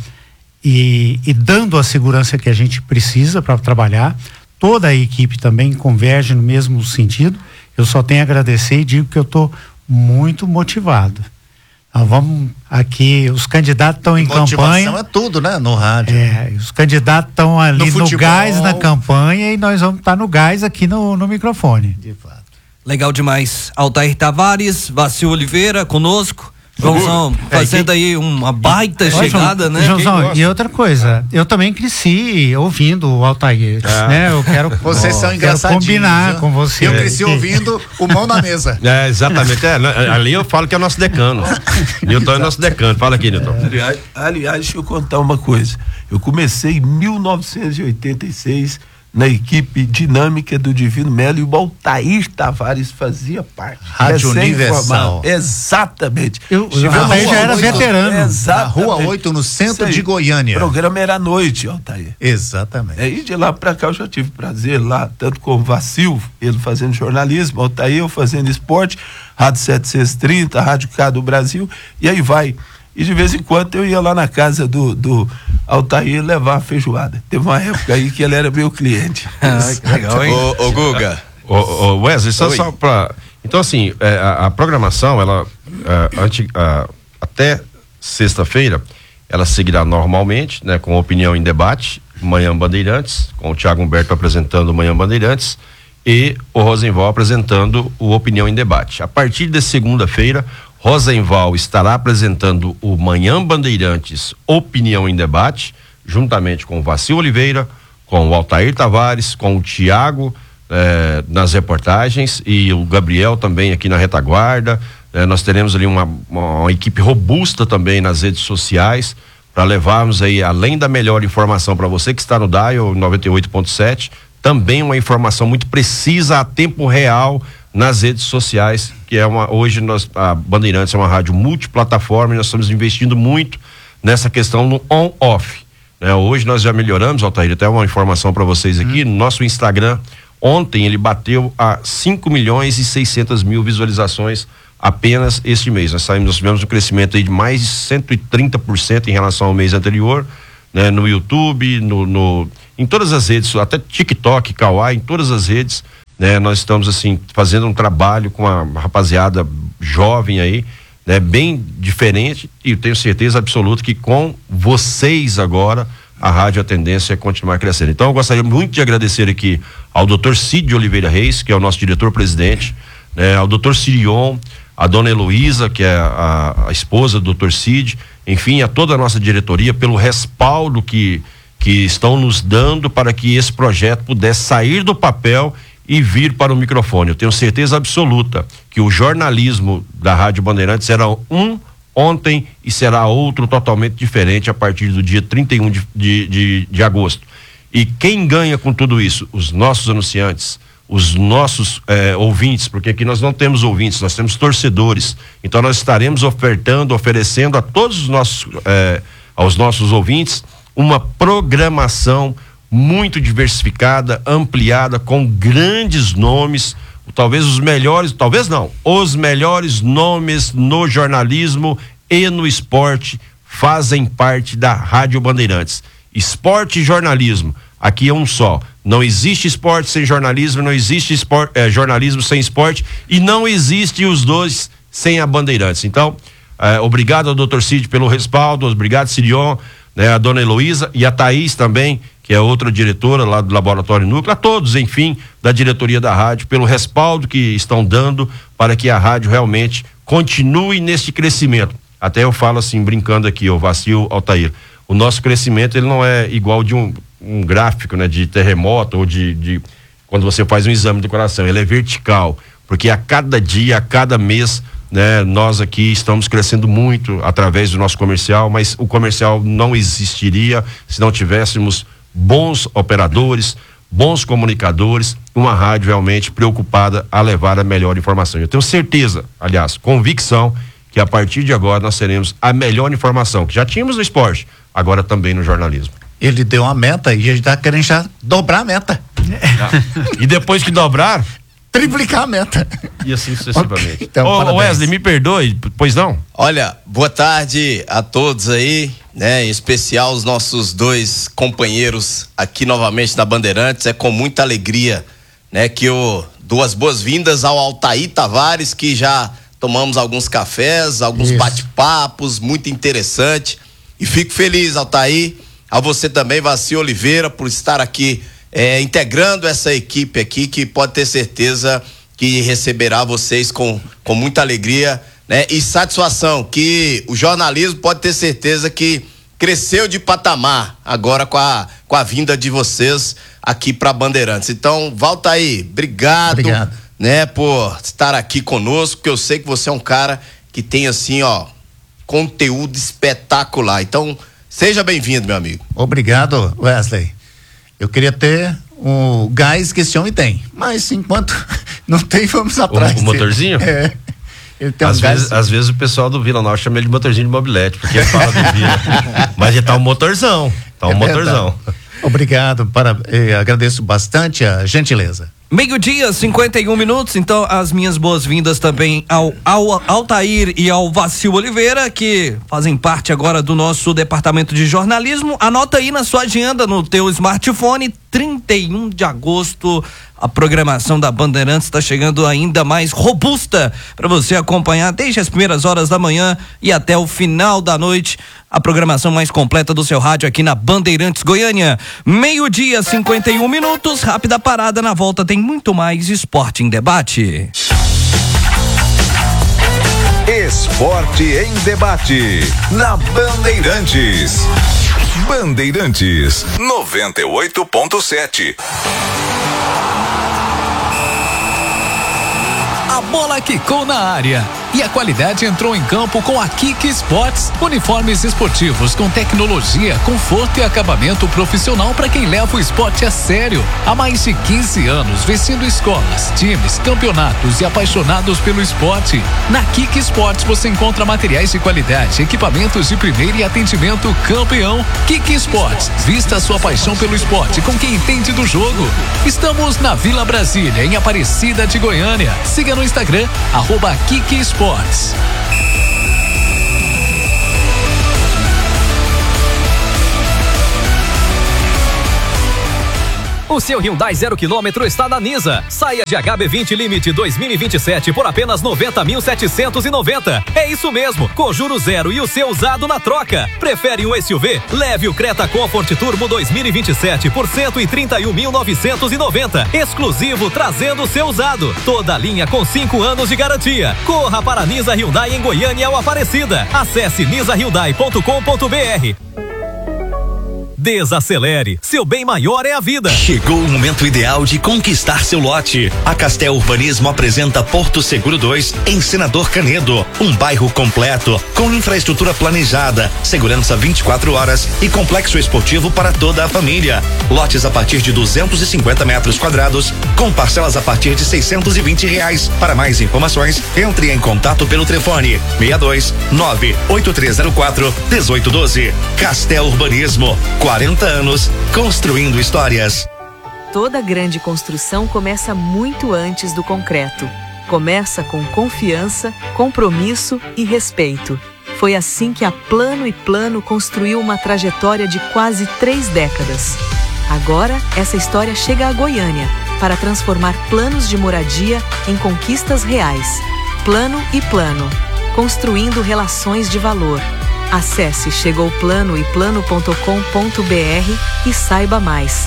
E, e dando a segurança que a gente precisa para trabalhar. Toda a equipe também converge no mesmo sentido. Eu só tenho a agradecer e digo que eu estou muito motivado. Nós vamos aqui, os candidatos estão em Motivação campanha. é tudo, né? No rádio. É, os candidatos estão ali no, no gás na campanha, e nós vamos estar tá no gás aqui no, no microfone. De fato. Legal demais. Altair Tavares, Vacil Oliveira conosco. Joãozão, fazendo é, aí uma baita Olha, chegada, né? Joãozão, e outra coisa, eu também cresci ouvindo o Altair, ah. né? Eu quero, Vocês ó, são engraçadinhos, combinar né? com você. Eu cresci ouvindo o Mão na Mesa. É, exatamente. É, ali eu falo que é nosso decano. Nilton é nosso decano. Fala aqui, Nilton. Aliás, aliás, deixa eu contar uma coisa. Eu comecei em mil novecentos e oitenta e seis na equipe dinâmica do Divino Melo, e o Altair Tavares fazia parte. Rádio Universal. Exatamente. Eu, o Altair já era veterano. Exatamente. Na Rua oito, no centro de Goiânia. O programa era à noite, Altair. Exatamente. É, e de lá pra cá eu já tive prazer lá, tanto com o Vacil, ele fazendo jornalismo, Altair eu fazendo esporte, Rádio setecentos e trinta, Rádio K do Brasil, e aí vai. E de vez em quando eu ia lá na casa do, do Altair levar a feijoada. Teve uma época aí que ele era meu cliente. Ah, que legal, hein? Ô, ô Guga. Ô, ô Wesley, só, só pra... Então, assim, é, a, a programação, ela, é, anti, a, até sexta-feira, ela seguirá normalmente, né? Com opinião em debate, Manhã Bandeirantes, com o Tiago Humberto apresentando o Manhã Bandeirantes e o Rosenval apresentando o Opinião em Debate. A partir de segunda-feira, Rosenval estará apresentando o Manhã Bandeirantes Opinião em Debate, juntamente com o Vacil Oliveira, com o Altair Tavares, com o Tiago eh, nas reportagens, e o Gabriel também aqui na retaguarda. Eh, nós teremos ali uma, uma, uma equipe robusta também nas redes sociais, para levarmos aí, além da melhor informação para você que está no Dial noventa e oito ponto sete, também uma informação muito precisa a tempo real nas redes sociais, que é uma, hoje nós, a Bandeirantes é uma rádio multiplataforma, e nós estamos investindo muito nessa questão no on-off, né? Hoje nós já melhoramos, Altair, até uma informação para vocês aqui, hum. no nosso Instagram, ontem ele bateu a cinco milhões e seiscentas mil visualizações apenas este mês. Nós saímos, nós tivemos um crescimento aí de mais de cento e trinta por cento em relação ao mês anterior, né? No YouTube, no, no, em todas as redes, até TikTok, Kawaii, em todas as redes, né? Nós estamos assim fazendo um trabalho com a rapaziada jovem aí, né? Bem diferente, e eu tenho certeza absoluta que com vocês agora a rádio, a tendência é continuar crescendo. Então eu gostaria muito de agradecer aqui ao doutor Cid Oliveira Reis, que é o nosso diretor-presidente, né, ao doutor Sirion, a dona Heloísa, que é a, a esposa do doutor Cid, enfim, a toda a nossa diretoria, pelo respaldo que, que estão nos dando para que esse projeto pudesse sair do papel e vir para o microfone. Eu tenho certeza absoluta que o jornalismo da Rádio Bandeirantes era um ontem e será outro totalmente diferente a partir do dia trinta e um de, de, de, de agosto. E quem ganha com tudo isso? Os nossos anunciantes, os nossos eh, ouvintes, porque aqui nós não temos ouvintes, nós temos torcedores. Então nós estaremos ofertando, oferecendo a todos os nossos, eh, aos nossos ouvintes, uma programação muito diversificada, ampliada, com grandes nomes, talvez os melhores, talvez não, os melhores nomes no jornalismo e no esporte fazem parte da Rádio Bandeirantes. Esporte e jornalismo, aqui é um só. Não existe esporte sem jornalismo, não existe esport, eh, jornalismo sem esporte e não existe os dois sem a Bandeirantes. Então, eh, obrigado ao doutor Cid pelo respaldo, obrigado Sirion, né, a dona Heloísa e a Thaís também, que é outra diretora lá do Laboratório Núcleo, a todos, enfim, da diretoria da rádio, pelo respaldo que estão dando para que a rádio realmente continue neste crescimento. Até eu falo assim, brincando aqui, o Vacil Altair, o nosso crescimento ele não é igual de um, um gráfico, né, de terremoto ou de, de quando você faz um exame do coração, ele é vertical, porque a cada dia, a cada mês, né, nós aqui estamos crescendo muito através do nosso comercial, mas o comercial não existiria se não tivéssemos bons operadores, bons comunicadores, uma rádio realmente preocupada a levar a melhor informação. Eu tenho certeza, aliás, convicção, que a partir de agora nós teremos a melhor informação, que já tínhamos no esporte, agora também no jornalismo. Ele deu uma meta e a gente tá querendo já dobrar a meta. E depois que dobrar, triplicar a meta. E assim sucessivamente. Então, Ô, Wesley, me perdoe, pois não? Olha, boa tarde a todos aí, né? Em especial os nossos dois companheiros aqui novamente da Bandeirantes. É com muita alegria, né? Que eu dou as boas-vindas ao Altair Tavares, que já tomamos alguns cafés, alguns Isso. bate-papos, muito interessante. E fico feliz, Altair, a você também, Vacil Oliveira, por estar aqui É, integrando essa equipe aqui, que pode ter certeza que receberá vocês com, com muita alegria, né? E satisfação, que o jornalismo pode ter certeza que cresceu de patamar agora com a, com a vinda de vocês aqui para Bandeirantes. Então, volta aí, obrigado, obrigado, né, por estar aqui conosco, porque eu sei que você é um cara que tem assim, ó, conteúdo espetacular. Então, seja bem-vindo, meu amigo. Obrigado, Wesley. Eu queria ter o gás que esse homem tem, mas enquanto não tem, vamos atrás. O, o motorzinho? É. Ele tem às, um vezes, gás... às vezes o pessoal do Vila Nova chama ele de motorzinho de mobilete, porque ele fala do Vila. Mas ele tá um motorzão, tá um é motorzão. Obrigado, para, eh, agradeço bastante a gentileza. Meio-dia, cinquenta e um minutos, então as minhas boas-vindas também ao, ao Altair e ao Vacil Oliveira, que fazem parte agora do nosso departamento de jornalismo. Anota aí na sua agenda, no teu smartphone, trinta e um de agosto, a programação da Bandeirantes está chegando ainda mais robusta para você acompanhar desde as primeiras horas da manhã e até o final da noite. A programação mais completa do seu rádio aqui na Bandeirantes Goiânia. Meio-dia, cinquenta e um minutos, rápida parada, na volta tem muito mais Esporte em Debate. Esporte em Debate, na Bandeirantes. Bandeirantes, noventa e oito ponto sete. A bola quicou na área e a qualidade entrou em campo com a Kik Sports. Uniformes esportivos com tecnologia, conforto e acabamento profissional para quem leva o esporte a sério. Há mais de quinze anos, vestindo escolas, times, campeonatos e apaixonados pelo esporte. Na Kik Sports você encontra materiais de qualidade, equipamentos de primeira e atendimento campeão. Kik Sports, vista a sua paixão pelo esporte com quem entende do jogo. Estamos na Vila Brasília, em Aparecida de Goiânia. Siga no Instagram, arroba Kik Sports. O seu Hyundai zero quilômetro está na Nisa. Saia de H B vinte Limite dois mil e vinte e sete por apenas noventa mil setecentos e noventa. É isso mesmo, com juro zero e o seu usado na troca. Prefere um S U V? Leve o Creta Comfort Turbo dois mil e vinte e sete por cento e trinta e um mil novecentos e noventa. Exclusivo, trazendo o seu usado. Toda a linha com cinco anos de garantia. Corra para a Nisa Hyundai em Goiânia ou Aparecida. Acesse nisa hyundai ponto com ponto br. Desacelere, seu bem maior é a vida. Chegou o momento ideal de conquistar seu lote. A Castel Urbanismo apresenta Porto Seguro dois em Senador Canedo, um bairro completo com infraestrutura planejada, segurança vinte e quatro horas e complexo esportivo para toda a família. Lotes a partir de duzentos e cinquenta metros quadrados, com parcelas a partir de seiscentos e vinte reais. Para mais informações, entre em contato pelo telefone seis dois nove oito três zero quatro um oito um dois. Castel Urbanismo, quarenta anos construindo histórias. Toda grande construção começa muito antes do concreto. Começa com confiança, compromisso e respeito. Foi assim que a Plano e Plano construiu uma trajetória de quase três décadas. Agora, essa história chega a Goiânia para transformar planos de moradia em conquistas reais. Plano e Plano, construindo relações de valor. Acesse chegou plano e plano ponto com ponto br e saiba mais.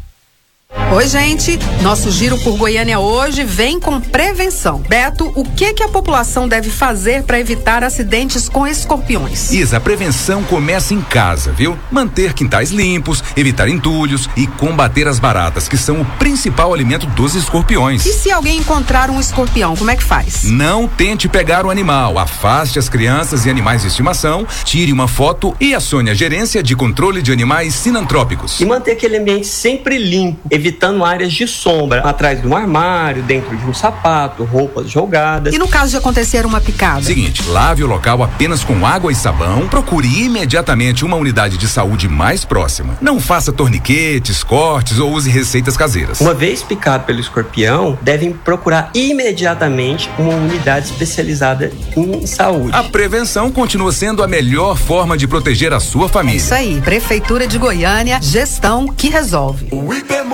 Oi, gente. Nosso Giro por Goiânia hoje vem com prevenção. Beto, o que que a população deve fazer para evitar acidentes com escorpiões? Isa, a prevenção começa em casa, viu? Manter quintais limpos, evitar entulhos e combater as baratas, que são o principal alimento dos escorpiões. E se alguém encontrar um escorpião, como é que faz? Não tente pegar o animal, afaste as crianças e animais de estimação, tire uma foto e acione a Gerência de Controle de Animais Sinantrópicos. E manter aquele ambiente sempre limpo, evitando áreas de sombra, atrás de um armário, dentro de um sapato, roupas jogadas. E no caso de acontecer uma picada? Seguinte, lave o local apenas com água e sabão, procure imediatamente uma unidade de saúde mais próxima. Não faça torniquetes, cortes ou use receitas caseiras. Uma vez picado pelo escorpião, devem procurar imediatamente uma unidade especializada em saúde. A prevenção continua sendo a melhor forma de proteger a sua família. É isso aí, Prefeitura de Goiânia, gestão que resolve.